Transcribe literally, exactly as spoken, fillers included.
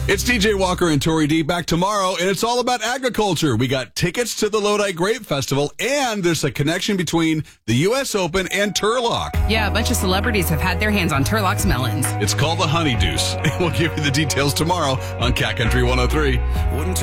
It's D J Walker and Tori D back tomorrow, and it's all about agriculture. We got tickets to the Lodi Grape Festival, and there's a connection between the U S Open and Turlock. Yeah, a bunch of celebrities have had their hands on Turlock's melons. It's called the Honey Deuce. We'll give you the details tomorrow on Cat Country one oh three.